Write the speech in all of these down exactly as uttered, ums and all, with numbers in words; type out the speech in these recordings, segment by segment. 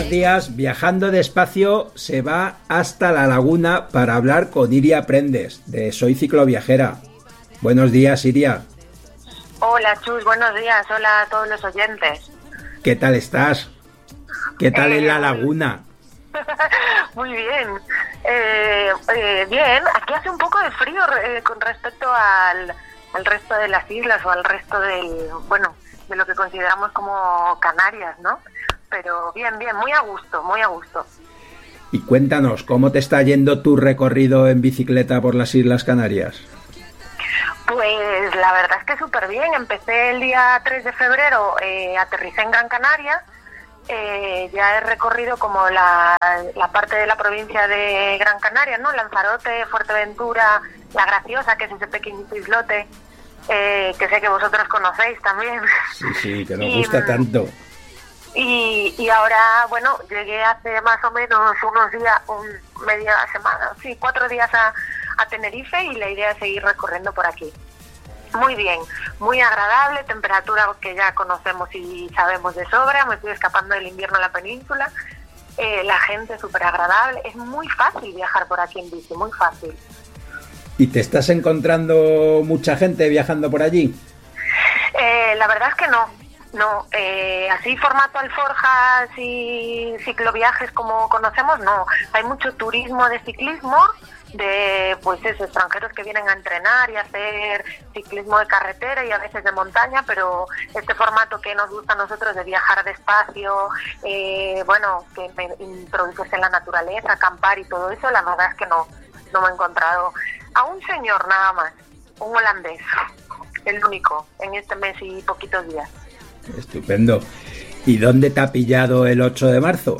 unos días, viajando despacio, se va hasta La Laguna para hablar con Iria Prendes, de Soy Cicloviajera. Buenos días, Iria. Hola, Chus, buenos días. Hola a todos los oyentes. ¿Qué tal estás? ¿Qué tal eh, en La Laguna? Muy bien. Eh, eh, bien, aquí hace un poco de frío eh, con respecto al, al resto de las islas o al resto del, bueno, de lo que consideramos como Canarias, ¿no? Pero bien, bien, muy a gusto, muy a gusto. Y cuéntanos, ¿cómo te está yendo tu recorrido en bicicleta por las Islas Canarias? Pues la verdad es que súper bien. Empecé el día tres de febrero, eh, aterricé en Gran Canaria. Eh, ya he recorrido como la, la parte de la provincia de Gran Canaria, ¿no? Lanzarote, Fuerteventura, La Graciosa, que es ese pequeñito islote, eh, que sé que vosotros conocéis también. Sí, sí, que nos y, gusta tanto. Y, y ahora, bueno, llegué hace más o menos unos días, un, media semana, sí, cuatro días a, a Tenerife, y la idea es seguir recorriendo por aquí. Muy bien, muy agradable, temperatura que ya conocemos y sabemos de sobra. Me estoy escapando del invierno en la península. Eh, la gente súper agradable. Es muy fácil viajar por aquí en bici, muy fácil. ¿Y te estás encontrando mucha gente viajando por allí? Eh, la verdad es que no. No, eh, así formato alforjas y cicloviajes como conocemos, no. Hay mucho turismo de ciclismo, de pues eso, extranjeros que vienen a entrenar y a hacer ciclismo de carretera y a veces de montaña, pero este formato que nos gusta a nosotros de viajar despacio, eh, bueno, que me, introducirse en la naturaleza, acampar y todo eso, la verdad es que no, no me he encontrado a un señor nada más, un holandés, el único, en este mes y poquitos días. Estupendo. ¿Y dónde te ha pillado el ocho de marzo?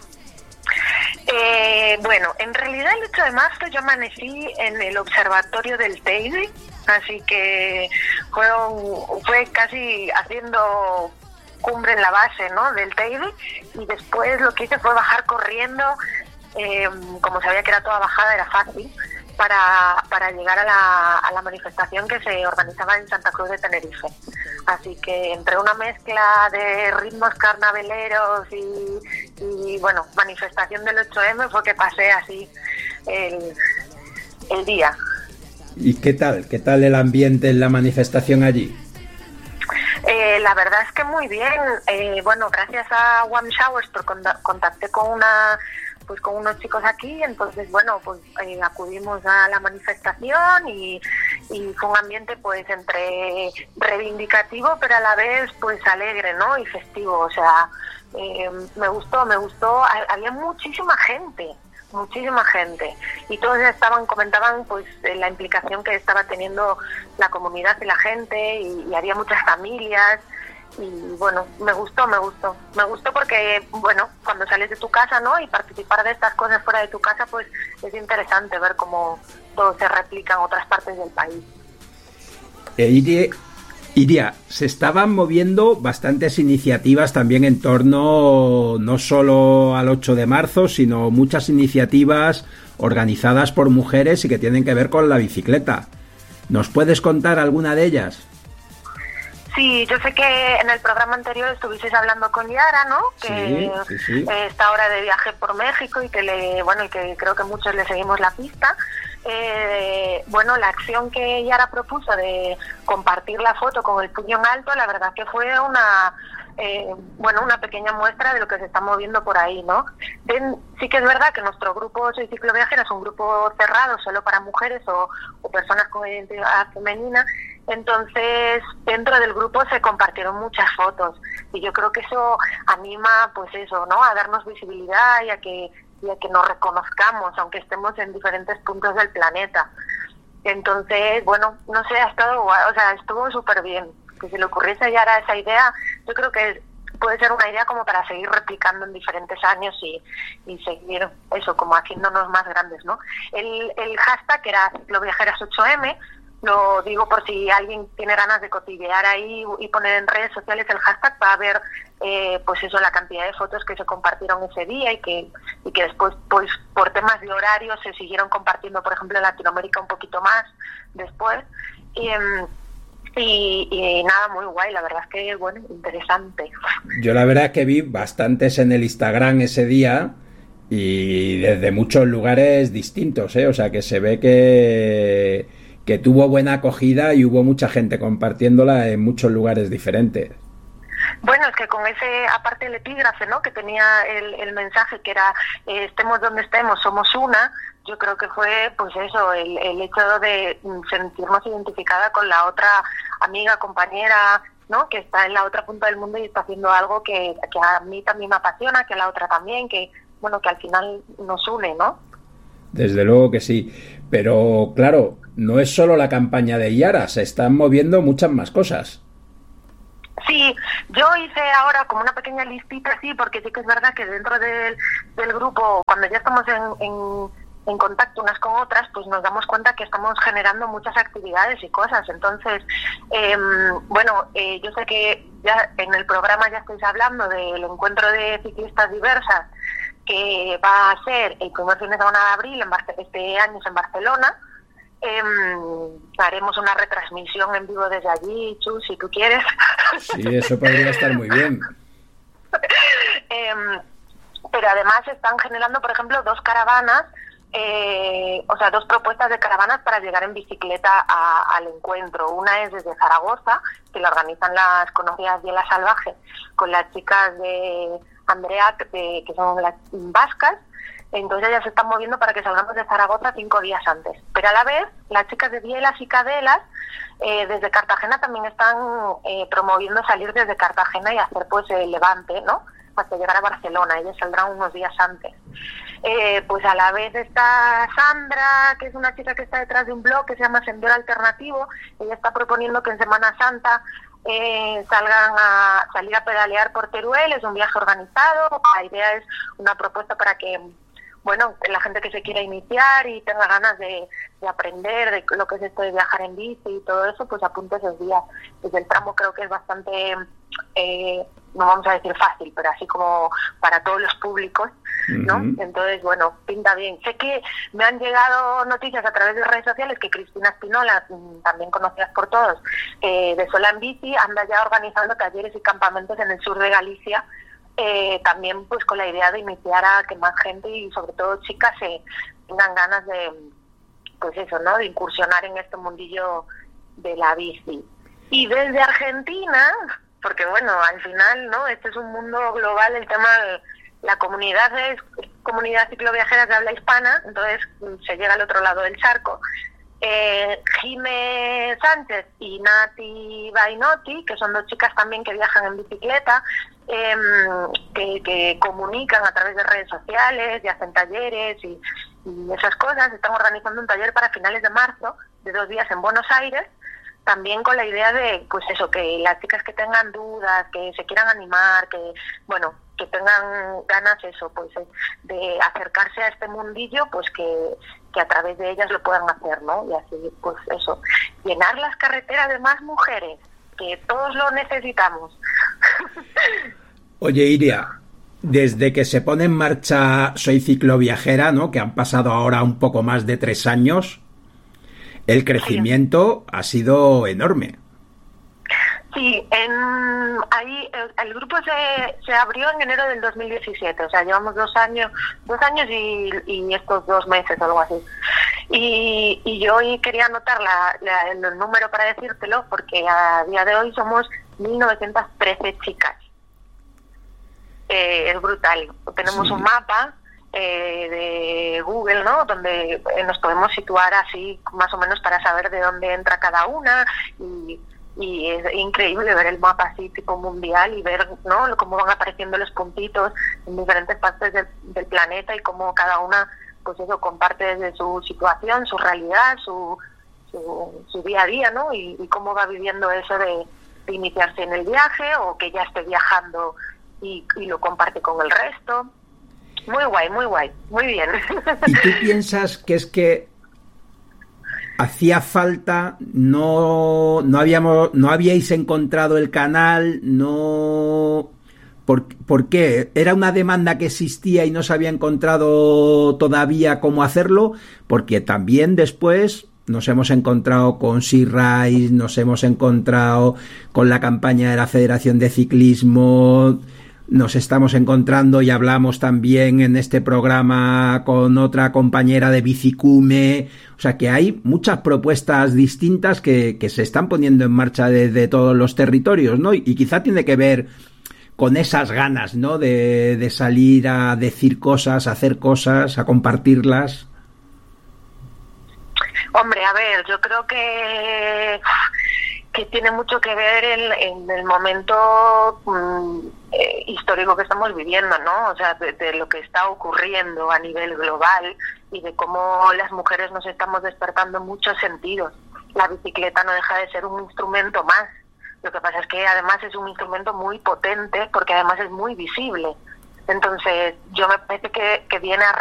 Eh, bueno, en realidad el ocho de marzo yo amanecí en el observatorio del Teide, así que fue, un, fue casi haciendo cumbre en la base, ¿no?, del Teide, y después lo que hice fue bajar corriendo, eh, como sabía que era toda bajada, era fácil, para, para llegar a la, a la manifestación que se organizaba en Santa Cruz de Tenerife. Así que entre una mezcla de ritmos carnavaleros y, y bueno, manifestación del ocho eme fue que pasé así el, el día. ¿Y qué tal? ¿Qué tal el ambiente en la manifestación allí? Eh, la verdad es que muy bien. Eh, bueno, gracias a Warm Showers por contacté con una pues con unos chicos aquí, entonces bueno, pues eh, acudimos a la manifestación y, y fue un ambiente pues entre reivindicativo pero a la vez pues alegre, ¿no?, y festivo. O sea, eh, me gustó, me gustó, había muchísima gente, muchísima gente, y todos estaban, comentaban pues la implicación que estaba teniendo la comunidad y la gente, y, y había muchas familias. Y bueno, me gustó, me gustó, me gustó porque, bueno, cuando sales de tu casa, ¿no?, y participar de estas cosas fuera de tu casa, pues es interesante ver cómo todo se replica en otras partes del país. Eh, Iria, Iria, se estaban moviendo bastantes iniciativas también en torno no solo al ocho de marzo, sino muchas iniciativas organizadas por mujeres y que tienen que ver con la bicicleta. ¿Nos puedes contar alguna de ellas? Sí, yo sé que en el programa anterior estuvisteis hablando con Yara, ¿no? Que sí, sí, sí. Eh, está ahora de viaje por México y que le, bueno, y que creo que muchos le seguimos la pista. Eh, bueno, la acción que Yara propuso de compartir la foto con el puño en alto, la verdad que fue una, eh, bueno, una pequeña muestra de lo que se está moviendo por ahí, ¿no? Den, sí que es verdad que nuestro grupo Soy Cicloviajera es un grupo cerrado solo para mujeres o, o personas con identidad femenina. Entonces, dentro del grupo se compartieron muchas fotos y yo creo que eso anima, pues eso, ¿no?, a darnos visibilidad y a que y a que nos reconozcamos, aunque estemos en diferentes puntos del planeta. Entonces, bueno, no sé, ha estado guay, o sea, estuvo súper bien. Que se le ocurriese ya a esa idea, yo creo que puede ser una idea como para seguir replicando en diferentes años y, y seguir eso, como haciéndonos más grandes, ¿no? El, el hashtag era Cicloviajeras ocho eme. Lo digo por si alguien tiene ganas de cotillear ahí y poner en redes sociales el hashtag para ver, eh, pues eso, la cantidad de fotos que se compartieron ese día y que y que después, pues por temas de horario, se siguieron compartiendo, por ejemplo, en Latinoamérica un poquito más después. Y, Y, y nada, muy guay, la verdad es que, bueno, interesante. Yo la verdad es que vi bastantes en el Instagram ese día y desde muchos lugares distintos, ¿eh? O sea que se ve que, que tuvo buena acogida y hubo mucha gente compartiéndola en muchos lugares diferentes. Bueno, es que con ese, aparte del epígrafe, ¿no?, que tenía el, el mensaje que era eh, estemos donde estemos, somos una, yo creo que fue, pues eso, el, el hecho de sentirnos identificada con la otra amiga, compañera, ¿no?, que está en la otra punta del mundo y está haciendo algo que, que a mí también me apasiona, que a la otra también, que, bueno, que al final nos une, ¿no? Desde luego que sí, pero claro, no es solo la campaña de Yara, se están moviendo muchas más cosas. Sí, yo hice ahora como una pequeña listita, sí, porque sí que es verdad que dentro del, del grupo, cuando ya estamos en, en, en contacto unas con otras, pues nos damos cuenta que estamos generando muchas actividades y cosas. Entonces, eh, bueno, eh, yo sé que ya en el programa ya estáis hablando del encuentro de ciclistas diversas, que va a ser el primer fin de semana de abril, en Barce- este año es en Barcelona. Eh, haremos una retransmisión en vivo desde allí, Chu, si tú quieres. Sí, eso podría estar muy bien. eh, pero además están generando, por ejemplo, dos caravanas, eh, o sea, dos propuestas de caravanas para llegar en bicicleta a, al encuentro. Una es desde Zaragoza, que la organizan las conocidas Biela Salvaje, con las chicas de Andrea, de, que son las vascas. Entonces ya se están moviendo para que salgamos de Zaragoza cinco días antes. Pero a la vez, las chicas de Bielas y Cadelas, eh, desde Cartagena también están eh, promoviendo salir desde Cartagena y hacer pues el levante, ¿no?, hasta llegar a Barcelona. Ellas saldrán unos días antes. Eh, pues a la vez está Sandra, que es una chica que está detrás de un blog que se llama Sendero Alternativo. Ella está proponiendo que en Semana Santa eh, salgan a salir a pedalear por Teruel. Es un viaje organizado. La idea es una propuesta para que, bueno, la gente que se quiera iniciar y tenga ganas de, de aprender de lo que es esto de viajar en bici y todo eso, pues apunte esos días. Desde el tramo creo que es bastante, eh, no vamos a decir fácil, pero así como para todos los públicos, ¿no? Uh-huh. Entonces, bueno, pinta bien. Sé que me han llegado noticias a través de redes sociales que Cristina Espinola, también conocidas por todos, eh, de Sola en Bici, anda ya organizando talleres y campamentos en el sur de Galicia, Eh, también pues con la idea de iniciar a que más gente y sobre todo chicas se tengan ganas de, pues eso, ¿no?, de incursionar en este mundillo de la bici. Y desde Argentina, porque bueno, al final, ¿no?, este es un mundo global, el tema de la comunidad es comunidad cicloviajera de habla hispana, entonces se llega al otro lado del charco. Eh, Jime Sánchez y Nati Bainotti, que son dos chicas también que viajan en bicicleta, eh, que, que comunican a través de redes sociales y hacen talleres y, y esas cosas. Están organizando un taller para finales de marzo, de dos días en Buenos Aires, también con la idea de, pues eso, que las chicas que tengan dudas, que se quieran animar, que, bueno, que tengan ganas, eso, pues de acercarse a este mundillo, pues que, que a través de ellas lo puedan hacer, ¿no? Y así, pues eso, llenar las carreteras de más mujeres, que todos lo necesitamos. Oye, Iria, desde que se pone en marcha Soy Cicloviajera, ¿no?, que han pasado ahora un poco más de tres años, el crecimiento sí ha sido enorme. Sí, en, ahí el, el grupo se, se abrió en enero del dos mil diecisiete, o sea, llevamos dos años, dos años y, y estos dos meses o algo así. Y, y yo hoy quería anotar la, la, el número para decírtelo, porque a día de hoy somos mil novecientas trece chicas. Eh, es brutal. Tenemos sí. un mapa eh, de Google, ¿no?, donde nos podemos situar así más o menos para saber de dónde entra cada una, y y es increíble ver el mapa así tipo mundial y ver, ¿no?, cómo van apareciendo los puntitos en diferentes partes del, del planeta y cómo cada una, pues eso, comparte desde su situación, su realidad, su su, su día a día, ¿no?, y, y cómo va viviendo eso de, de iniciarse en el viaje o que ya esté viajando y, y lo comparte con el resto. Muy guay, muy guay, muy bien. ¿Y tú piensas que es que hacía falta, no no habíamos no habíais encontrado el canal, no ¿por, ¿por qué? ¿Era una demanda que existía y no se había encontrado todavía cómo hacerlo? Porque también después nos hemos encontrado con Sea Rise, nos hemos encontrado con la campaña de la Federación de Ciclismo, nos estamos encontrando y hablamos también en este programa con otra compañera de Bicicume. O sea que hay muchas propuestas distintas que, que se están poniendo en marcha desde todos los territorios, ¿no? Y, y quizá tiene que ver con esas ganas, ¿no? De, de salir a decir cosas, a hacer cosas, a compartirlas. Hombre, a ver, yo creo que que tiene mucho que ver en, en el momento mm, eh, histórico que estamos viviendo, ¿no? O sea, de, de lo que está ocurriendo a nivel global y de cómo las mujeres nos estamos despertando en muchos sentidos. La bicicleta no deja de ser un instrumento más. Lo que pasa es que además es un instrumento muy potente porque además es muy visible. Entonces, yo me parece que, que viene a